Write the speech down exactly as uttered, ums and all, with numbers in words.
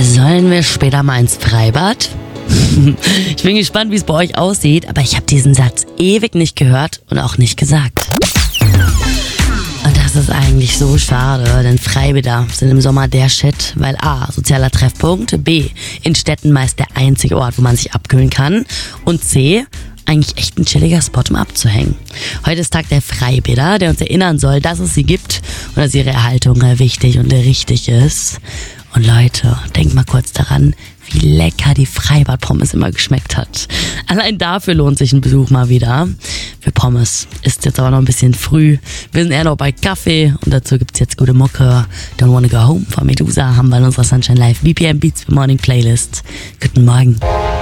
Sollen wir später mal ins Freibad? Ich bin gespannt, wie es bei euch aussieht, aber ich habe diesen Satz ewig nicht gehört und auch nicht gesagt. Und das ist eigentlich so schade, denn Freibäder sind im Sommer der Shit, weil A, sozialer Treffpunkt, B, in Städten meist der einzige Ort, wo man sich abkühlen kann und C, eigentlich echt ein chilliger Spot, um abzuhängen. Heute ist Tag der Freibäder, der uns erinnern soll, dass es sie gibt und dass ihre Erhaltung wichtig und richtig ist. Und Leute, denkt mal kurz daran, wie lecker die Freibad-Pommes immer geschmeckt hat. Allein dafür lohnt sich ein Besuch mal wieder. Für Pommes ist jetzt aber noch ein bisschen früh. Wir sind eher noch bei Kaffee und dazu gibt's jetzt gute Mucke. Don't Wanna Go Home von Medusa haben wir in unserer Sunshine Live B P M Beats for Morning Playlist. Guten Morgen.